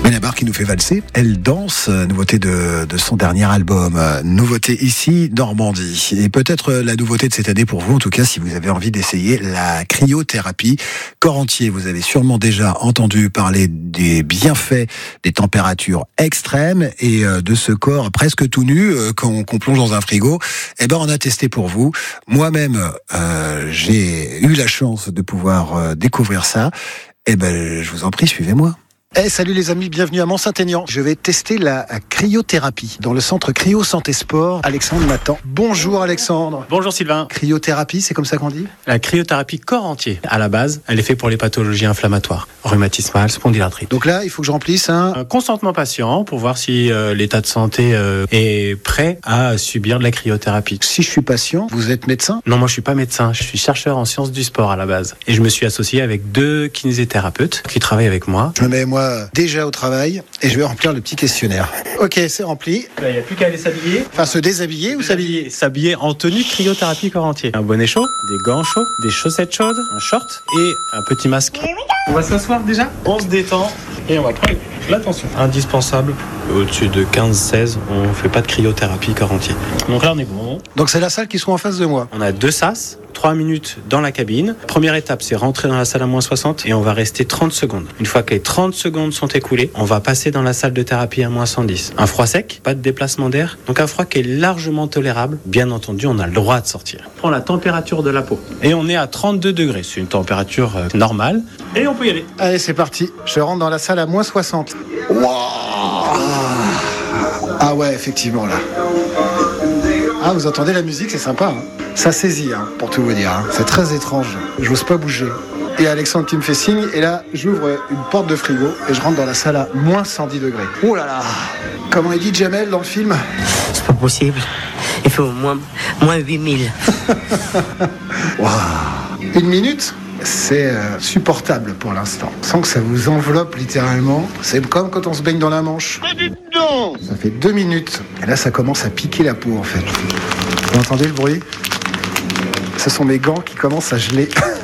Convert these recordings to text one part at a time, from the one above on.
Benabar qui nous fait valser. Elle danse, nouveauté de son dernier album. Nouveauté ici, Normandie. Et peut-être la nouveauté de cette année pour vous, en tout cas, si vous avez envie d'essayer la cryothérapie. Corps entier, vous avez sûrement déjà entendu parler des bienfaits des températures extrêmes et de ce corps presque tout nu qu'on plonge dans un frigo. Eh ben, on a testé pour vous. Moi-même, j'ai eu la chance de pouvoir découvrir ça. Eh ben, je vous en prie, suivez-moi. Salut les amis, bienvenue à Mont-Saint-Aignan. Je vais tester la cryothérapie dans le centre Cryo Santé Sport. Alexandre m'attend. Bonjour Alexandre. Bonjour Sylvain. Cryothérapie, c'est comme ça qu'on dit ? La cryothérapie corps entier, à la base, elle est faite pour les pathologies inflammatoires, rhumatismales, spondylarthrite. Donc là, il faut que je remplisse un consentement patient pour voir si l'état de santé est prêt à subir de la cryothérapie. Si je suis patient, vous êtes médecin ? Non, moi je suis pas médecin, je suis chercheur en sciences du sport à la base. Et je me suis associé avec 2 kinésithérapeutes qui travaillent avec moi. Je me mets moi déjà au travail et je vais remplir le petit questionnaire. Ok, c'est rempli. Il n'y a plus qu'à aller s'habiller. Enfin, se déshabiller ou s'habiller ? S'habiller en tenue cryothérapie corps entier. Un bonnet chaud, des gants chauds, des chaussettes chaudes, un short et un petit masque. On va s'asseoir déjà, on se détend et on va prendre l'attention. Indispensable, au-dessus de 15-16, on ne fait pas de cryothérapie corps entier. Donc là on est bon. Donc c'est la salle qui se trouve en face de moi. On a 2 sas, 3 minutes dans la cabine. Première étape, c'est rentrer dans la salle à moins 60 et on va rester 30 secondes. Une fois que les 30 secondes sont écoulées, on va passer dans la salle de thérapie à moins 110. Un froid sec, pas de déplacement d'air, donc un froid qui est largement tolérable. Bien entendu, on a le droit de sortir. On prend la température de la peau et on est à 32 degrés. C'est une température normale et on peut y aller. Allez, c'est parti. Je rentre dans la salle à moins 60. Wow. Ah ouais, effectivement, là. Ah, vous entendez la musique, c'est sympa. Hein. Ça saisit, hein, pour tout vous dire. Hein. C'est très étrange. J'ose pas bouger. Et Alexandre qui me fait signe. Et là, j'ouvre une porte de frigo et je rentre dans la salle à moins 110 degrés. Oh là là. Comment il dit Jamel dans le film ? C'est pas possible. Il faut moins 8000. Wow. 1 minute ? C'est supportable pour l'instant. Sans que ça vous enveloppe littéralement. C'est comme quand on se baigne dans la Manche. Ça fait 2 minutes. Et là, ça commence à piquer la peau, en fait. Vous entendez le bruit ? Ce sont mes gants qui commencent à geler.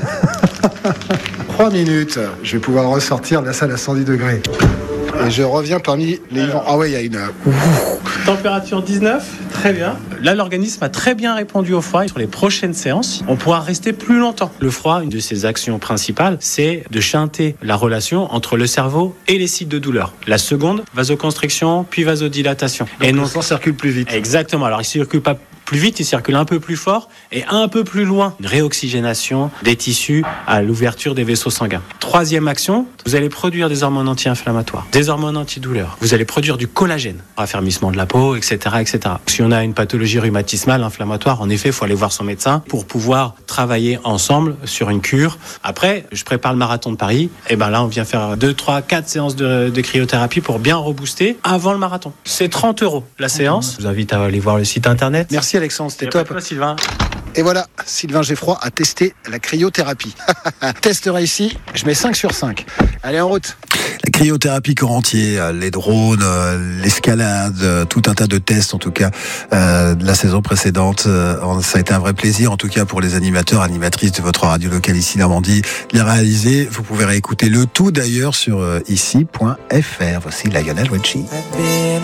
3 minutes. Je vais pouvoir ressortir de la salle à 110 degrés. Et je reviens parmi les vents. Ah ouais, il y a une... Température 19, très bien. Là, l'organisme a très bien répondu au froid. Sur les prochaines séances, on pourra rester plus longtemps. Le froid, une de ses actions principales, c'est de chanter la relation entre le cerveau et les sites de douleur. La seconde, vasoconstriction, puis vasodilatation. Donc, et non, le sang circule plus vite. Exactement. Alors, il circule pas plus vite, il circule un peu plus fort et un peu plus loin. Une réoxygénation des tissus à l'ouverture des vaisseaux sanguins. Troisième action, vous allez produire des hormones anti-inflammatoires, des hormones antidouleurs. Vous allez produire du collagène, raffermissement de la peau, etc., etc. Si on a une pathologie rhumatismale, inflammatoire, en effet, il faut aller voir son médecin pour pouvoir travailler ensemble sur une cure. Après, je prépare le marathon de Paris. Et ben là, on vient faire 2, 3, 4 séances de cryothérapie pour bien rebooster avant le marathon. C'est 30 € la séance. Je vous invite à aller voir le site internet. Merci Alexandre, c'était top. Toi, Sylvain. Et voilà, Sylvain Geffroy a testé la cryothérapie. Test réussi, je mets 5 sur 5. Allez, en route. La cryothérapie corps entier, les drones, l'escalade, tout un tas de tests en tout cas de la saison précédente. Ça a été un vrai plaisir en tout cas pour les animateurs, animatrices de votre radio locale ici Normandie de les réaliser. Vous pouvez réécouter le tout d'ailleurs sur ici.fr. Voici Lionel Richie.